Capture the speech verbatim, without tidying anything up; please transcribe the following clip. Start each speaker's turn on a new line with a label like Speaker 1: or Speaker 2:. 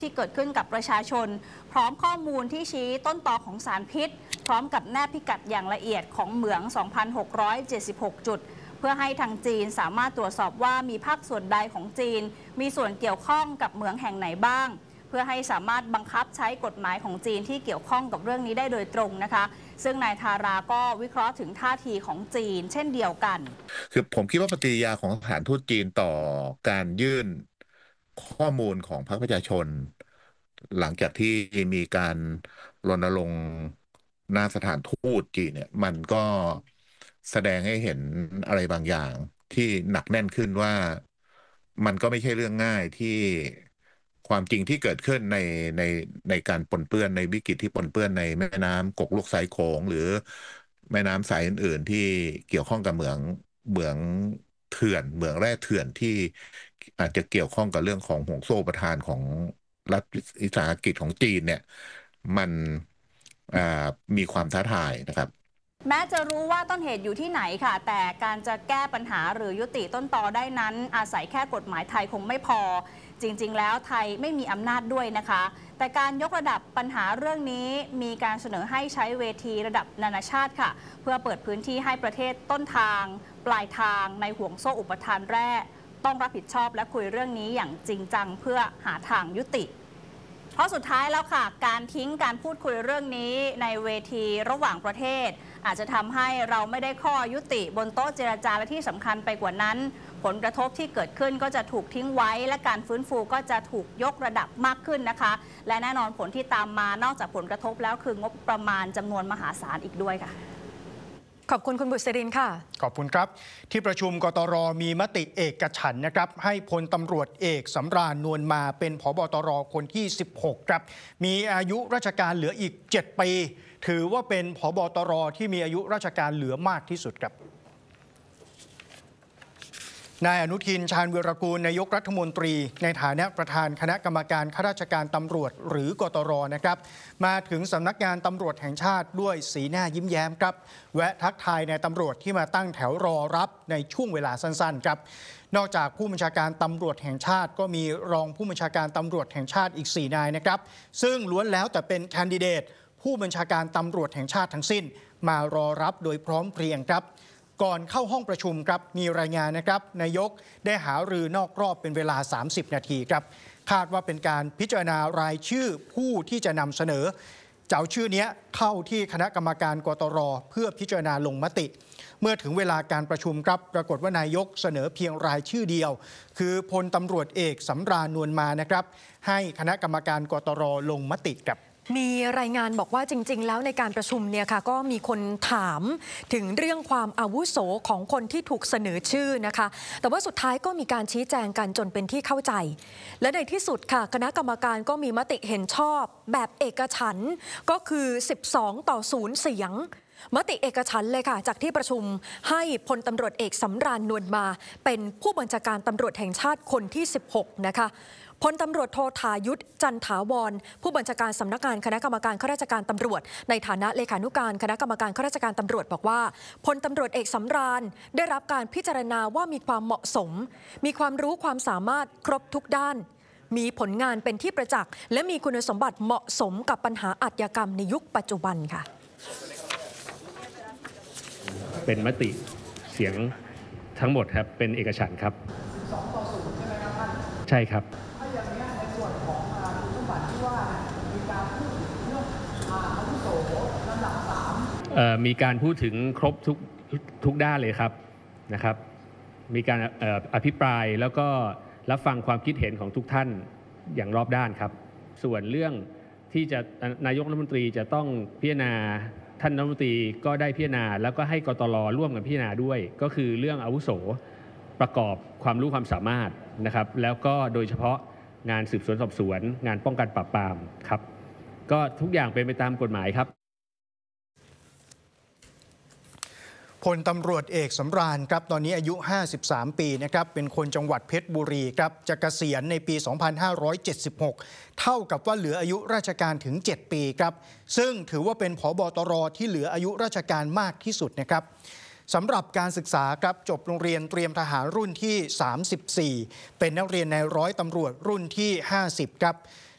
Speaker 1: ที่เกิดขึ้นกับประชาชนพร้อมข้อมูลที่ชี้ต้นตอของสารพิษพร้อมกับแนบพิกัดอย่างละเอียดของเหมือง สองพันหกร้อยเจ็ดสิบหก จุดเพื่อให้ทางจีนสามารถตรวจสอบว่ามีภาคส่วนใดของจีนมีส่วนเกี่ยวข้องกับเหมืองแห่งไหนบ้างเพื่อให้สามารถบังคับใช้กฎหมายของจีนที่เกี่ยวข้องกับเรื่องนี้ได้โดยตรงนะคะซึ่งนายธาราก็วิเคราะห์ถึงท่าทีของจีนเช่นเดียวกัน
Speaker 2: คือผมคิดว่าปฏิกิริยาของสถานทูตจีนต่อการยื่นข้อมูลของพรรคประชาชนหลังจากที่มีการรณรงค์หน้าสถานทูตจีนเนี่ยมันก็แสดงให้เห็นอะไรบางอย่างที่หนักแน่นขึ้นว่ามันก็ไม่ใช่เรื่องง่ายที่ความจริงที่เกิดขึ้นในในในการปนเปื้อนในวิกฤตที่ปนเปื้อนในแม่น้ำกกลูกไซโขงหรือแม่น้ำสายอื่นๆที่เกี่ยวข้องกับเหมืองเหมืองเถื่อนเหมืองแร่เถื่อนที่อาจจะเกี่ยวข้องกับเรื่องของห่วงโซ่อุปทานของรัฐวิสาหกิจของจีนเนี่ยมันมีความท้าทายนะครับ
Speaker 1: แม้จะรู้ว่าต้นเหตุอยู่ที่ไหนค่ะแต่การจะแก้ปัญหาหรือยุติต้นตอได้นั้นอาศัยแค่กฎหมายไทยคงไม่พอจริงๆแล้วไทยไม่มีอำนาจด้วยนะคะแต่การยกระดับปัญหาเรื่องนี้มีการเสนอให้ใช้เวทีระดับนานาชาติค่ะเพื่อเปิดพื้นที่ให้ประเทศต้นทางปลายทางในห่วงโซ่อุปทานแร่ต้องรับผิดชอบและคุยเรื่องนี้อย่างจริงจังเพื่อหาทางยุติเพราะสุดท้ายแล้วค่ะการทิ้งการพูดคุยเรื่องนี้ในเวทีระหว่างประเทศอาจจะทำให้เราไม่ได้ข้อยุติบนโต๊ะเจรจาและที่สำคัญไปกว่านั้นผลกระทบที่เกิดขึ้นก็จะถูกทิ้งไว้และการฟื้นฟูก็จะถูกยกระดับมากขึ้นนะคะและแน่นอนผลที่ตามมานอกจากผลกระทบแล้วคืองบประมาณจำนวนมหาศาลอีกด้วยค่ะ
Speaker 3: ขอบคุณคุณบุษรินค่ะ
Speaker 4: ขอบคุณครับที่ประชุมกตรมีมติเอกฉันท์นะครับให้พลตำรวจเอกสำราญนวลมาเป็นผบตรคนที่สิบหกครับมีอายุราชการเหลืออีกเจ็ดปีถือว่าเป็นผบตรที่มีอายุราชการเหลือมากที่สุดครับนายอนุทินชาญวีรกูลนายกรัฐมนตรีในฐานะประธานคณะกรรมการข้าราชการตำรวจหรือกตรนะครับมาถึงสำนักงานตำรวจแห่งชาติด้วยสีหน้ายิ้มแย้มครับแวะทักทายนายตำรวจที่มาตั้งแถวรอรับในช่วงเวลาสั้นๆครับนอกจากผู้บัญชาการตำรวจแห่งชาติก็มีรองผู้บัญชาการตำรวจแห่งชาติอีกสี่นายนะครับซึ่งล้วนแล้วแต่เป็นแคนดิเดตผู้บัญชาการตำรวจแห่งชาติทั้งสิ้นมารอรับโดยพร้อมเพรียงครับก่อนเข้าห้องประชุมครับมีรายงานนะครับนายกได้หารือนอกรอบเป็นเวลาสามสิบนาทีครับคาดว่าเป็นการพิจารณารายชื่อผู้ที่จะนำเสนอเจ้าชื่อนี้เข้าที่คณะกรรมการกตรเพื่อพิจารณาลงมติเมื่อถึงเวลาการประชุมครับปรากฏว่านายกเสนอเพียงรายชื่อเดียวคือพลตำรวจเอกสำราญนวลมานะครับให้คณะกรรมการกตรลงมติครับ
Speaker 3: มีรายงานบอกว่าจริงๆแล้วในการประชุมเนี่ยค่ะก็มีคนถามถึงเรื่องความอาวุโสของคนที่ถูกเสนอชื่อนะคะแต่ว่าสุดท้ายก็มีการชี้แจงกันจนเป็นที่เข้าใจและในที่สุดค่ะคณะกรรมการก็มีมติเห็นชอบแบบเอกฉันท์ก็คือสิบสองต่อศูนย์เสียงมติเอกฉันท์เลยค่ะจากที่ประชุมให้พลตำรวจเอกสำราญนวลมาเป็นผู้บัญชาการตำรวจแห่งชาติคนที่สิบหกนะคะพลตำรวจโทธายุทธจันถาวรผู้บัญชาการสำนักงานคณะกรรมการข้าราชการตำรวจในฐานะเลขานุการคณะกรรมการข้าราชการตำรวจบอกว่าพลตำรวจเอกสำราญได้รับการพิจารณาว่ามีความเหมาะสมมีความรู้ความสามารถครบทุกด้านมีผลงานเป็นที่ประจักษ์และมีคุณสมบัติเหมาะสมกับปัญหาอาชญากรรมในยุคปัจจุบันค่ะ
Speaker 5: เป็นมติเสียงทั้งหมดครับเป็นเอกฉันท์ครับสองต่อศูนย์ใช่ไหมครับท่านใช่ครับมีการพูดถึงครบทุกทุกด้านเลยครับนะครับมีการอภิปรายแล้วก็รับฟังความคิดเห็นของทุกท่านอย่างรอบด้านครับส่วนเรื่องที่จะนายกรัฐมนตรีจะต้องพิจารณาท่านรัฐมนตรีก็ได้พิจารณาแล้วก็ให้กตรร่วมกันพิจารณาด้วยก็คือเรื่องอาวุโสประกอบความรู้ความสามารถนะครับแล้วก็โดยเฉพาะงานสืบสวนสอบสวนงานป้องกันปราบปรามครับก็ทุกอย่างเป็นไปตามกฎหมายครับ
Speaker 4: พลตำรวจเอกสำราญครับตอนนี้อายุห้าสิบสามปีนะครับเป็นคนจังหวัดเพชรบุรีครับจะเกษียณในปีสองพันห้าร้อยเจ็ดสิบหกเท่ากับว่าเหลืออายุราชการถึงเจ็ดปีครับซึ่งถือว่าเป็นผบตรที่เหลืออายุราชการมากที่สุดนะครับสำหรับการศึกษาครับจบโรงเรียนเตรียมทหารรุ่นที่สามสิบสี่เป็นนักเรียนในร้อยตำรวจรุ่นที่ห้าสิบครับ